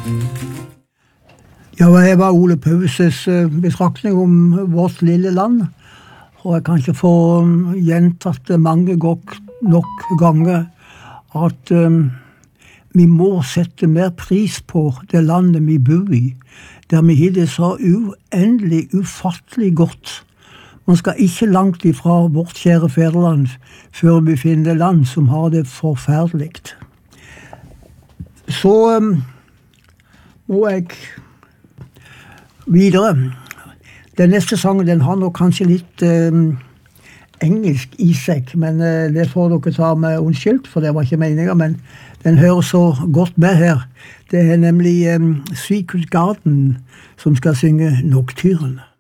Ja, jeg var Ole Pauses betraktning om vårt lille land, og jeg kan ikke få gjentatt det mange nok ganger at vi må sette mer pris på det landet vi bor i, der vi har det så uendelig, ufattelig godt. Man skal ikke langt ifra vårt kjære fedreland før vi finner land som har det forferdelig. Så må jeg videre. Den neste sangen, den har nok kanskje litt engelsk i seg, men det får dere ta med unnskyldt, for det var ikke meningen, men den hører så godt med her. Det er nemlig Secret Garden som skal synge Nocturne.